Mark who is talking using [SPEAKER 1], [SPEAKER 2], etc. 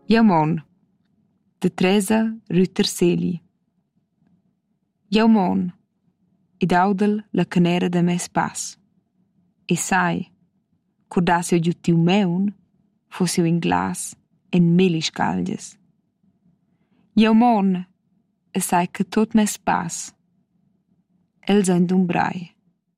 [SPEAKER 1] Jaumon, de Teresa Rüterseli. Jaumon, id audel la canera da mes pas. E sai, cordasse o giutiu meun, fosse in glas en melis calges. Jaumon, e sai che tot mes pas. Els ein d'un brai.